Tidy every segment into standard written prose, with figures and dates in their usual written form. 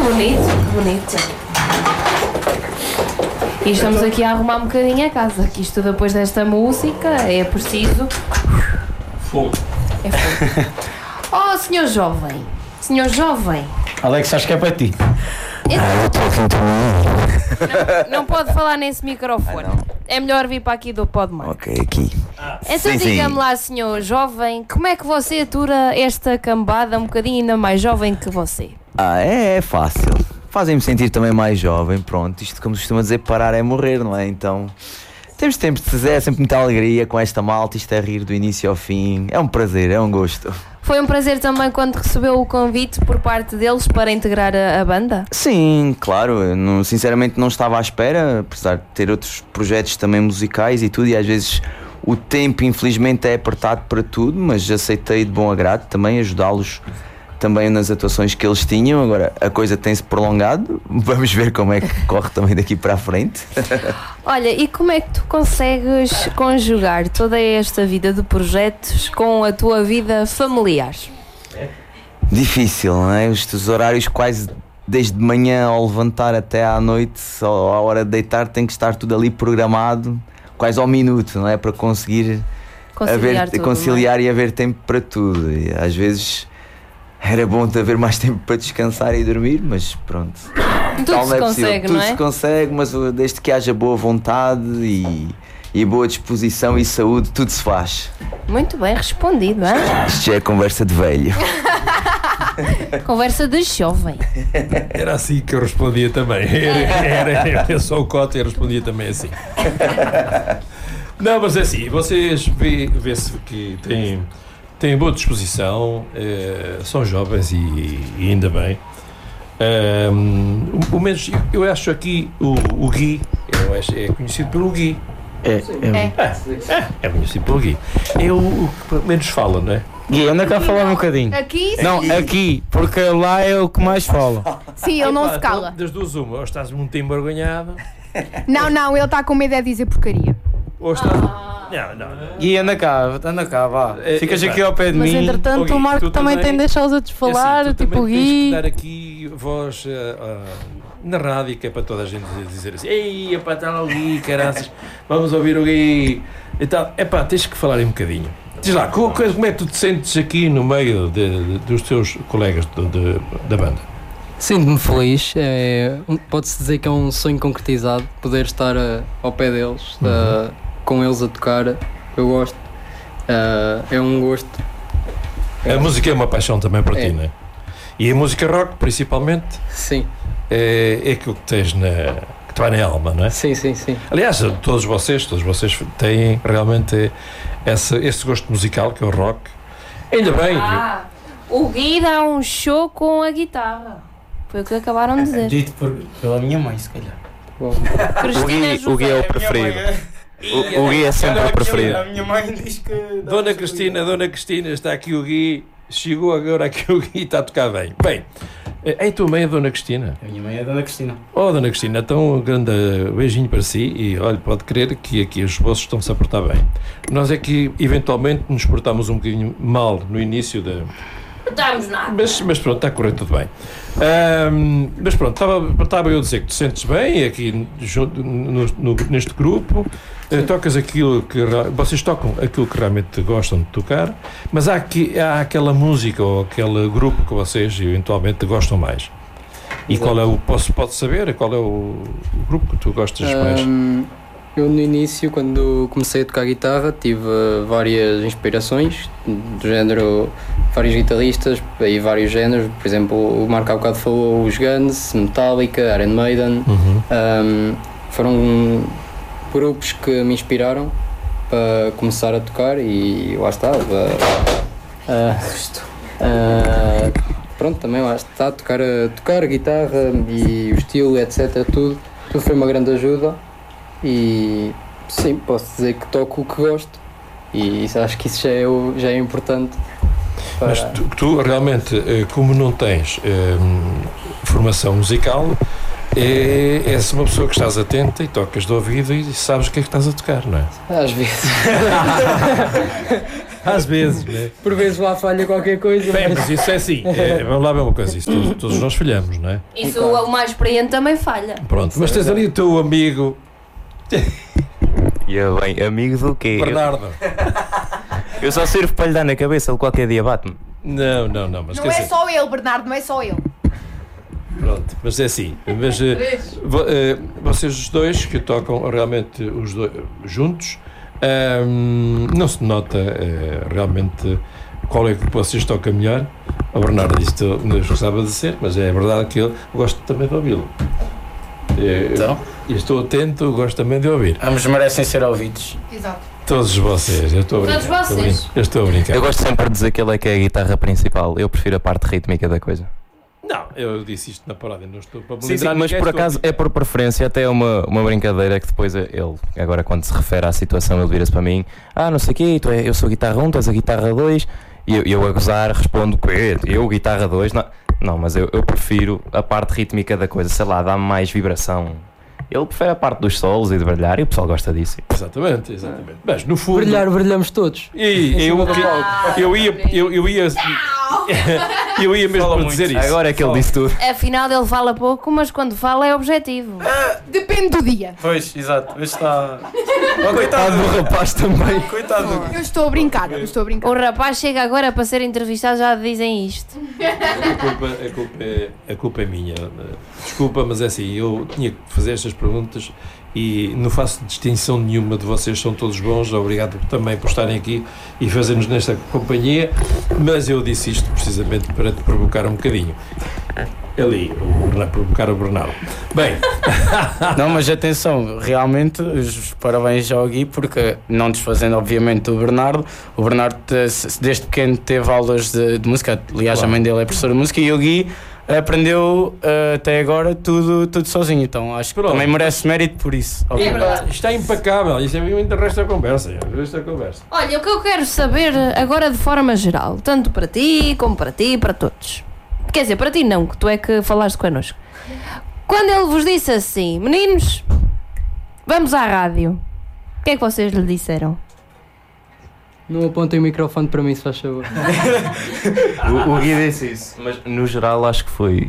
bonito, que bonito. E estamos aqui a arrumar um bocadinho a casa, que isto depois desta música é preciso... Fogo. É fogo. Oh, senhor jovem. Senhor jovem. Alex, acho que é para ti. Não pode falar nesse microfone. É melhor vir para aqui do Pod Mais. Ok, aqui. Então diga-me lá, senhor jovem, como é que você atura esta cambada um bocadinho ainda mais jovem que você? É fácil. Fazem-me sentir também mais jovem, pronto. Isto, como se costuma dizer, parar é morrer, não é? Então, temos tempo de fazer, é sempre muita alegria com esta malta, isto é rir do início ao fim. É um prazer, é um gosto. Foi um prazer também quando recebeu o convite por parte deles para integrar a banda? Sim, claro, eu sinceramente não estava à espera, apesar de ter outros projetos também musicais e tudo, e às vezes o tempo infelizmente é apertado para tudo, mas aceitei de bom agrado também ajudá-los também nas atuações que eles tinham. Agora a coisa tem-se prolongado, vamos ver como é que corre também daqui para a frente. Olha, e como é que tu consegues conjugar toda esta vida de projetos com a tua vida familiar? Difícil, não é? Os horários quase desde de manhã ao levantar até à noite, ou à hora de deitar, tem que estar tudo ali programado, quase ao minuto, não é? Para conseguir conciliar e haver tempo para tudo. E às vezes era bom de haver mais tempo para descansar e dormir, mas pronto. Tudo se consegue, não é? Tudo se consegue, mas desde que haja boa vontade e boa disposição e saúde, tudo se faz. Muito bem respondido, hein? Isto já é conversa de velho. Conversa de jovem. Era assim que eu respondia também. Era só o cota e eu respondia também assim. Não, mas é assim, vocês vê-se que têm boa disposição, são jovens e ainda bem. O menos, eu acho aqui o Gui é conhecido pelo Gui. É conhecido pelo Gui. É o que menos fala, não é? Gui, anda cá a falar um bocadinho. Aqui? Não, aqui, porque lá é o que mais fala. Sim, ele não se cala. Das duas uma, ou estás muito envergonhado. Não, ele está com medo de dizer porcaria. Ou estás... Não. Gui, anda cá, vá. Ficas aqui ao pé de mas mim. Mas entretanto o Marco também tem de deixar os outros falar, assim, tipo o Gui. Tens que dar aqui voz na rádio, que é para toda a gente dizer assim: ei, epá, está lá o Gui, caraças, vamos ouvir o Gui. Então, epá, tens que falar aí um bocadinho. Diz lá, como é que tu te sentes aqui no meio dos teus colegas da banda? Sinto-me feliz, pode-se dizer que é um sonho concretizado, poder estar ao pé deles, com eles a tocar. Eu gosto, é um gosto. A música é uma paixão também para ti, não é? E a música rock, principalmente, sim, é aquilo que tens que te vai na alma, não é? Sim. Aliás, todos vocês têm realmente esse gosto musical, que é o rock. Ainda bem. O Gui dá um show com a guitarra. Foi o que acabaram de dizer. Dito pela minha mãe, se calhar. O Gui é o preferido. O Gui é sempre o preferido. A minha mãe diz que... Dona Cristina, está aqui o Gui. Chegou agora aqui o Gui e está a tocar bem. Bem, a tua mãe é a Dona Cristina? A minha mãe é a Dona Cristina. Oh, Dona Cristina, então um grande beijinho para si e, olha, pode crer que aqui os moços estão-se a portar bem. Nós é que, eventualmente, nos portámos um bocadinho mal no início da... Não estamos nada. Mas pronto, está a correr tudo bem. Mas pronto, estava eu a dizer que te sentes bem aqui neste grupo, tocas aquilo que... Vocês tocam aquilo que realmente gostam de tocar, mas há aquela música ou aquele grupo que vocês eventualmente gostam mais. E qual é o... Pode saber qual é o grupo que tu gostas mais? Eu no início, quando comecei a tocar guitarra, tive várias inspirações do género, vários guitarristas e vários géneros. Por exemplo, o Marco há bocado falou os Guns, Metallica, Iron Maiden. Foram grupos que me inspiraram para começar a tocar e lá está. Pronto, também lá está, tocar a guitarra e o estilo, etc. Tudo foi uma grande ajuda. E sim, posso dizer que toco o que gosto e acho que isso já é importante. Mas tu realmente, como não tens formação musical, és uma pessoa que estás atenta e tocas de ouvido e sabes o que é que estás a tocar, não é? Às vezes. Às vezes, né? Por vezes lá falha qualquer coisa. Bem, mas isso é assim. Vamos lá ver uma coisa. Isso todos nós falhamos, não é? Isso o mais experiente também falha. Pronto, mas tens ali o teu amigo E eu, bem, amigo do quê? Bernardo. Eu só sirvo para lhe dar na cabeça, ele qualquer dia bate-me. Não, mas Não quer é dizer, só ele, Bernardo, não é só ele. pronto, mas é assim. Mas, vocês os dois que tocam realmente os dois juntos, não se nota realmente qual é que vocês tocam melhor. O Bernardo disse que não gostava de ser, mas é verdade que eu gosto também de ouvi-lo. Então? Eu estou atento, gosto também de ouvir. Ambos merecem ser ouvidos. Exato. Todos vocês, eu estou a brincar. Todos vocês. Eu estou a brincar. Eu gosto sempre de dizer que ele é que é a guitarra principal. Eu prefiro a parte rítmica da coisa. Não, eu disse isto na paródia, não estou para Sim, mas por acaso é por preferência, até é uma brincadeira que depois ele, agora quando se refere à situação, ele vira-se para mim: não sei o quê, eu sou guitarra 1, tu és a guitarra 2, e eu a gozar respondo: eu guitarra 2, não, mas eu prefiro a parte rítmica da coisa, sei lá, dá-me mais vibração. Ele prefere a parte dos solos e de brilhar, e o pessoal gosta disso. Exatamente. Mas no fundo. Brilhamos todos. E eu ia mesmo para dizer isso. Agora é que ele disse tudo. Afinal, ele fala pouco, mas quando fala é objetivo. Depende do dia. Pois, exato. Mas está... Coitado do rapaz também. Coitado do... Eu estou a brincar, O rapaz chega agora para ser entrevistado, já dizem isto. A culpa é minha. Desculpa, mas é assim, eu tinha que fazer estas perguntas e não faço distinção nenhuma de vocês, são todos bons, obrigado também por estarem aqui e fazermos nesta companhia, mas eu disse isto precisamente para te provocar um bocadinho. Ali, provocar o Bernardo. Bem. Não, mas atenção, realmente os parabéns ao Gui, porque não desfazendo obviamente o Bernardo desde pequeno teve aulas de música, aliás, Claro. A mãe dele é professora de música, e o Gui aprendeu até agora tudo sozinho, então acho que Pronto. também merece mérito por isso. Está impecável, isso é muito o resto da conversa. Olha, o que eu quero saber agora de forma geral, tanto para ti, como para ti, para todos. Quer dizer, para ti não, que tu é que falaste connosco. Quando ele vos disse assim: meninos, vamos à rádio, o que é que vocês lhe disseram? Não apontem o microfone para mim, se faz favor. O Gui disse isso. Mas no geral acho que foi,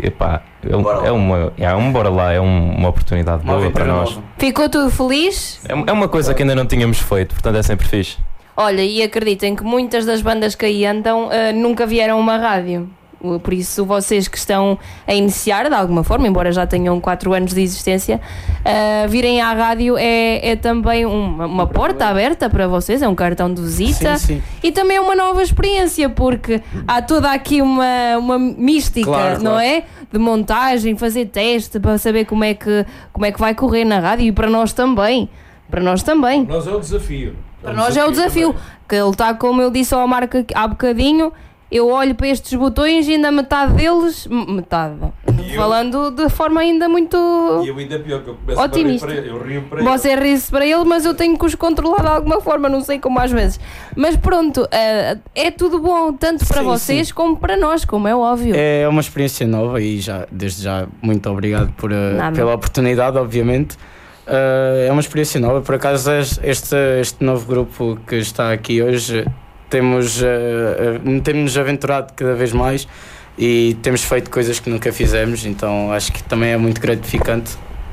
bora lá, é uma oportunidade boa para nós. Ficou tudo feliz? É uma coisa que ainda não tínhamos feito, portanto é sempre fixe. Olha, e acreditem que muitas das bandas que aí andam nunca vieram a uma rádio. Por isso, vocês que estão a iniciar de alguma forma, embora já tenham 4 anos de existência, virem à rádio é também uma porta aberta para vocês, é um cartão de visita. Sim. E também é uma nova experiência, porque há toda aqui uma mística, Claro. não é? De montagem, fazer teste para saber como é que vai correr na rádio, e para nós também. Para nós também. Para nós é um desafio. Para nós é o desafio. também. Que ele está, como eu disse ao Marco há bocadinho, eu olho para estes botões e ainda metade deles. Metade. Falando de forma ainda muito. E eu ainda pior, que eu começo Otimista. a rir para ele, eu rio para ele. Você ri-se para ele, mas eu tenho que os controlar de alguma forma, não sei como às vezes. Mas pronto, é tudo bom, tanto para Sim, vocês como para nós, como é óbvio. É uma experiência nova e desde já muito obrigado pela oportunidade, obviamente. É uma experiência nova, por acaso este novo grupo que está aqui hoje temos-nos aventurado cada vez mais e temos feito coisas que nunca fizemos, então acho que também é muito gratificante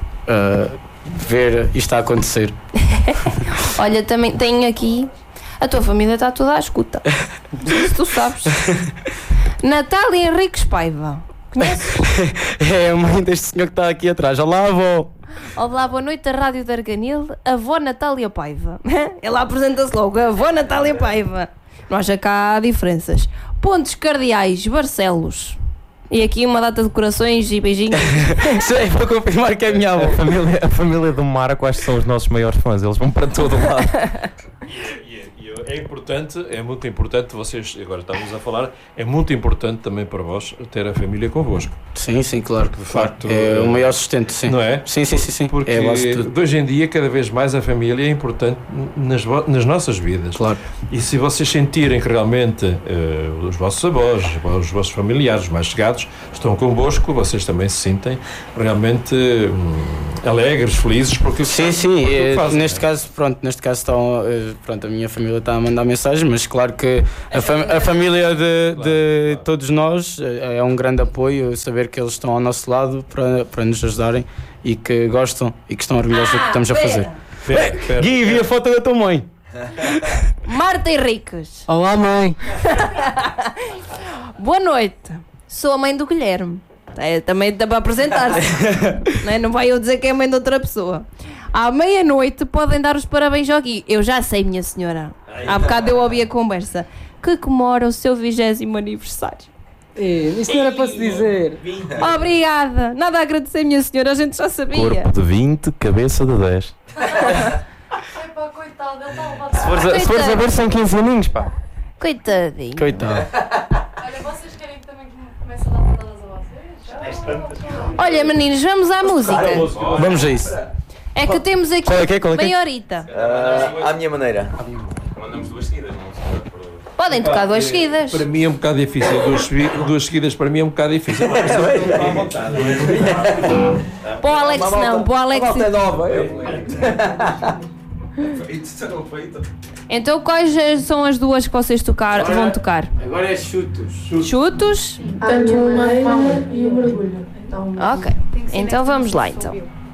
ver isto a acontecer. Olha, também tenho aqui. A tua família está toda à escuta. Não sei se tu sabes. Natália Henriques Paiva. Conheces? É a mãe deste senhor que está aqui atrás. Olá, avó! Olá, boa noite da Rádio de Arganil, avó Natália Paiva. Ela apresenta-se logo, avó Natália Paiva. Não acha que há diferenças. Pontos Cardeais, Barcelos. E aqui uma data de corações e beijinhos. Sei, vou confirmar que é a minha avó. A família do Marco acho que são os nossos maiores fãs, eles vão para todo lado. É importante, é muito importante, vocês agora estamos a falar, é muito importante também para vós ter a família convosco. Sim, claro. De facto, é o maior sustento, sim. Não é? Sim. Porque É a base de tudo. de hoje em dia, cada vez mais a família é importante nas nossas vidas. Claro. E se vocês sentirem que realmente os vossos avós, os vossos familiares os mais chegados estão convosco, vocês também se sentem realmente alegres, felizes, porque Sim, neste caso estão, a minha família está a mandar mensagens, mas claro que a família de todos nós é um grande apoio, saber que eles estão ao nosso lado para nos ajudarem e que gostam e que estão orgulhosos do que estamos a fazer. Gui, vi a foto da tua mãe. Marta Henriques. Olá, mãe. Boa noite. Sou a mãe do Guilherme. Também dá para apresentar-se. Não vai eu dizer que é a mãe de outra pessoa. À meia-noite podem dar os parabéns ao Gui. Eu já sei, minha senhora. Há bocado eu ouvi a conversa. Que comemora o seu 20º aniversário. Isso não era para se dizer. Obrigada. Nada a agradecer, minha senhora. A gente já sabia. Corpo de 20, cabeça de 10. Epá, coitado, ele está a levar. Se fores a ver, são 15 aninhos, pá. Coitadinho. Coitado. Olha, vocês querem que também comece a dar patadas a vocês? Olha, meninos, vamos à música. Vamos a isso. É que temos aqui Qual é? meia horita. À minha maneira. Mandamos 2 seguidas, não? Podem tocar 2 seguidas. Para mim é um bocado difícil. 2 seguidas para mim é um bocado difícil. Para o Alex não, para o Alex. Então quais são as duas que vocês vão tocar? Agora é chutos. Chutos? Tanto uma palma e um mergulho. Ok, então vamos lá então.